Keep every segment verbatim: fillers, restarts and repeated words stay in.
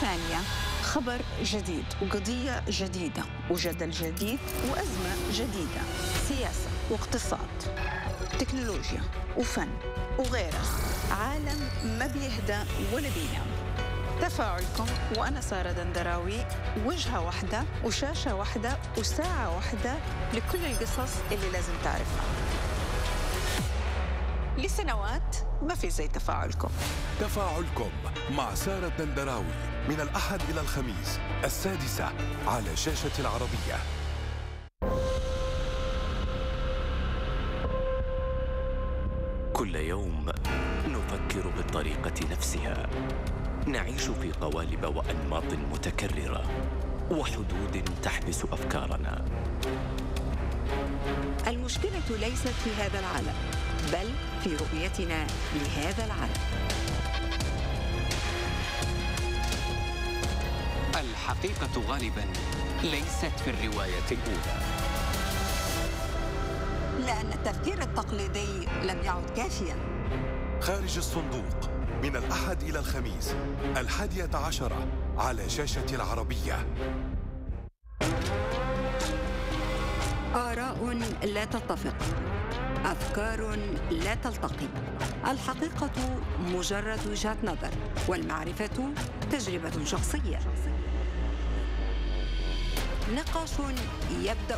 الثانية خبر جديد وقضية جديدة وجدل جديد وأزمة جديدة، سياسة واقتصاد، تكنولوجيا وفن وغيرها. عالم ما بيهدى ولا بينام. تفاعلكم وأنا سارة دندراوي، وجهة واحدة وشاشة واحدة وساعة واحدة لكل القصص اللي لازم تعرفها. لسنوات ما في زي تفاعلكم. تفاعلكم مع سارة الدندراوي من الأحد إلى الخميس السادسة على شاشة العربية. كل يوم نفكر بالطريقة نفسها، نعيش في قوالب وأنماط متكررة وحدود تحبس أفكارنا. المشكلة ليست في هذا العالم، بل في رؤيتنا لهذا العالم. الحقيقة غالباً ليست في الرواية الأولى، لأن التفكير التقليدي لم يعد كافياً. خارج الصندوق من الأحد إلى الخميس الحادية عشرة على شاشة العربية. آراء لا تتفق، أفكار لا تلتقي، الحقيقة مجرد وجهة نظر، والمعرفة تجربة شخصية. نقاش يبدأ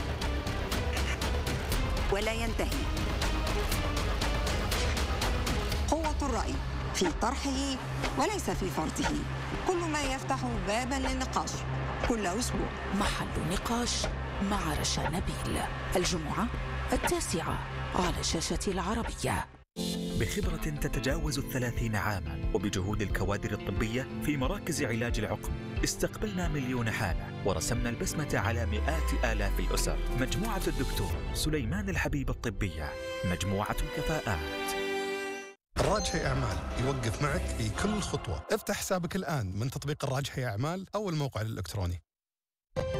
ولا ينتهي. قوة الرأي في طرحه وليس في فرضه، كل ما يفتح بابا للنقاش كل أسبوع. محل نقاش مع رشا نبيل، الجمعة التاسعة على شاشة العربية. بخبرة تتجاوز الثلاثين عاما وبجهود الكوادر الطبية في مراكز علاج العقم، استقبلنا مليون حالة ورسمنا البسمة على مئات آلاف الأسر. مجموعة الدكتور سليمان الحبيب الطبية، مجموعة الكفاءات. الراجحي أعمال يوقف معك في كل خطوة. افتح حسابك الآن من تطبيق الراجحي أعمال أو الموقع الإلكتروني.